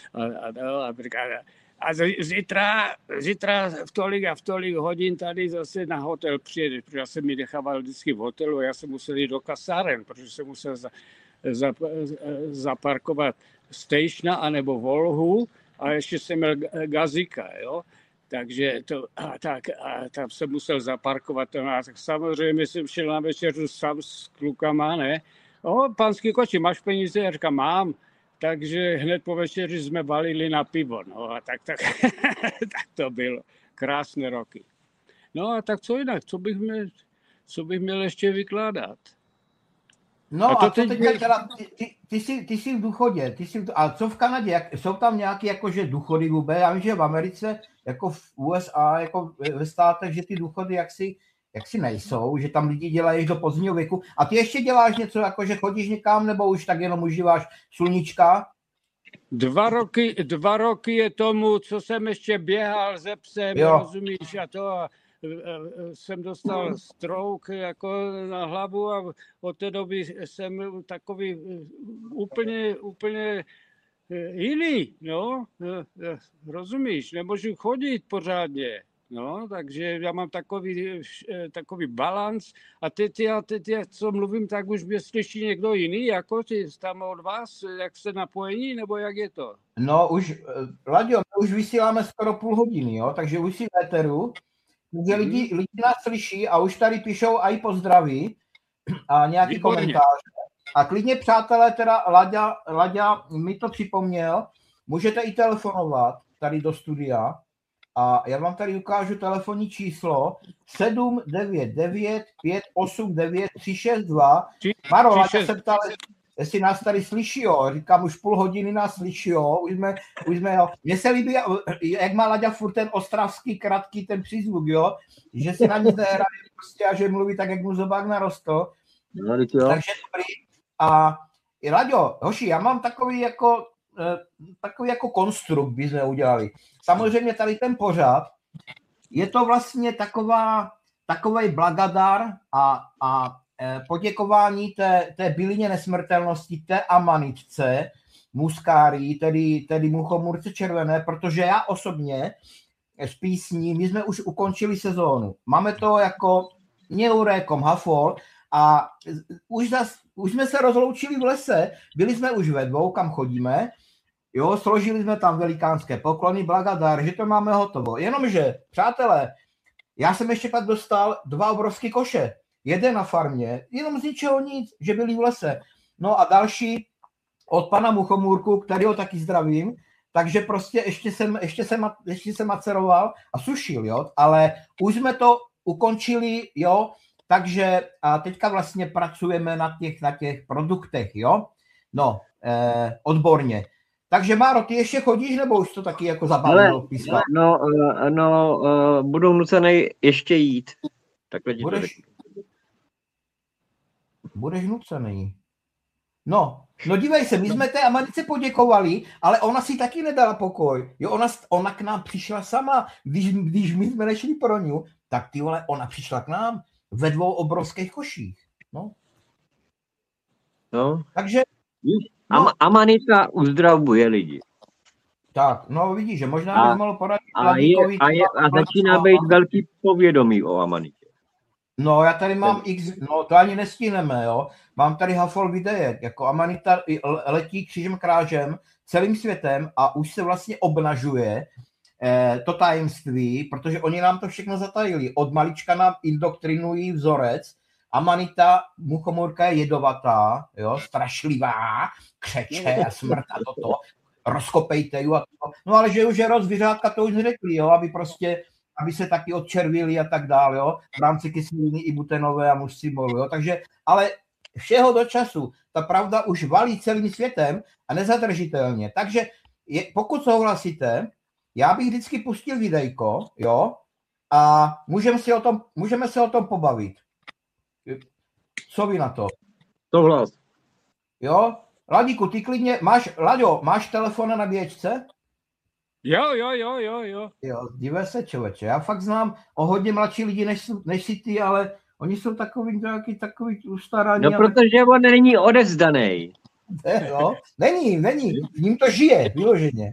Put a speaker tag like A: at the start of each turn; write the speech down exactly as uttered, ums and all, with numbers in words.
A: A, a, a, a zítra, zítra v tolik a v tolik hodin tady zase na hotel přijede, protože já jsem mi nechával vždycky v hotelu a já jsem musel jít do kasáren, protože jsem musel za, za, zaparkovat Stejšna anebo Volhu a ještě jsem měl Gazika, jo. Takže to, a tak, a tam jsem musel zaparkovat. A tak samozřejmě jsem šel na večeřu sám s klukama, ne. O, pánský koči, máš peníze? Já říkám, mám. Takže hned po večeři jsme valili na pivo. No a tak, tak, tak to bylo. Krásné roky. No a tak co jinak? Co bych měl, co bych měl ještě vykládat?
B: No a, a co teďka teď... teda, ty, ty, ty, jsi, ty jsi v důchodě, ty jsi v, a co v Kanadě, jak, jsou tam nějaké jakože důchody vůbec? Já vím, že v Americe, jako v U S A, jako ve státech, že ty důchody jaksi, jaksi nejsou, že tam lidi dělají do pozdního věku. A ty ještě děláš něco, jako že chodíš někam, nebo už tak jenom užíváš sluníčka?
A: Dva roky, dva roky je tomu, co jsem ještě běhal ze psem, jo. Rozumíš, a to a jsem dostal stroke jako na hlavu a od té doby jsem takový úplně, úplně jiný, no, rozumíš, nemůžu chodit pořádně, no, takže já mám takový, takový balans a teď já, teď já, co mluvím, tak už mě slyší někdo jiný, jako ty tam od vás, jak se napojení, nebo jak je to?
B: No, už, Laďo, už vysíláme skoro půl hodiny, jo, takže už si v éteru. Takže lidi, lidi nás slyší a už tady píšou i pozdraví a nějaký
A: Výborně.
B: komentáře. A klidně, přátelé, teda Laďa, Laďa mi to připomněl, můžete i telefonovat tady do studia a já vám tady ukážu telefonní číslo sedm devět devět pět osm devět tři šest dva. Maro, Laďa se ptal, jestli nás tady slyší, jo. Říkám, už půl hodiny nás slyší, jo. Už jsme, už jsme, jo. Mně se líbí, jak má Laďa furt ten ostravský, kratký ten přízvuk, jo. Že si na nic nehraje prostě a že mluví tak, jak mu zobák narostl.
C: No, takže
B: dobrý. A Laďo, hoši, já mám takový jako, takový jako konstrukt, by jsme udělali. Samozřejmě tady ten pořad, je to vlastně taková, takovej blagadar a, a poděkování té, té bylině nesmrtelnosti, té amanitce, muskárii, tedy, tedy muchomůrce červené, protože já osobně z písní, my jsme už ukončili sezónu. Máme to jako neurékom hafol a už, zas, už jsme se rozloučili v lese, byli jsme už ve dvou, kam chodíme, jo, složili jsme tam velikánské poklony, blagadar, že to máme hotovo. Jenomže, přátelé, já jsem ještě pak dostal dva obrovské koše. Jeden na farmě, jenom z ničeho nic, že byli v lese. No a další od pana Muchomůrku, kterýho taky zdravím, takže prostě ještě jsem, ještě jsem, ještě jsem maceroval a sušil, jo, ale už jsme to ukončili, jo, takže a teďka vlastně pracujeme na těch, na těch produktech, jo, no, eh, odborně. Takže Máro, ty ještě chodíš, nebo už to taky jako zabavilo písma?
C: No, no, no, budu nucený ještě jít. Takhle ti
B: budeš, to budeš nucený. No, no dívej se, my jsme té Amanice poděkovali, ale ona si taky nedala pokoj. Jo, ona, ona k nám přišla sama, když, když my jsme nešli pro ní, tak ty vole, ona přišla k nám ve dvou obrovských koších. No.
C: No.
B: Takže
C: No. Am- Amanita uzdravuje lidi.
B: Tak, no vidíš, že možná bych mohl poradit.
C: A, je, a, je, a začíná být velký povědomí o Amanitě.
B: No já tady mám X, no to ani nestihneme, jo. Mám tady hafol videek, jako Amanita letí křížem krážem celým světem a už se vlastně obnažuje eh, to tajemství, protože oni nám to všechno zatajili. Od malička nám indoktrinují vzorec. Amanita, muchomůrka je jedovatá, jo, strašlivá, křeče a smrt a toto, rozkopejte ju a to. No ale že už je rozvířátka, to už neřekli, jo, aby prostě, aby se taky odčervili a tak dále, jo, v rámci kyseliny i butenové a muscimolu, jo, takže, ale všeho do času, ta pravda už valí celým světem a nezadržitelně, takže je, pokud souhlasíte, já bych vždycky pustil videjko, jo, a můžeme si o tom, můžeme se o tom pobavit. Co vy na to?
C: Souhlas.
B: Jo? Ladíku, ty klidně, máš, Laďo, máš telefon na nabíječce?
A: Jo, jo, jo, jo, jo.
B: Jo, dívej se, člověče, já fakt znám o hodně mladší lidi, než, než si ty, ale oni jsou takový, takový, takový ustaraní.
C: No, ale... protože on není odezdaný.
B: Ne, no, není, není, v ním to žije, vyloženě.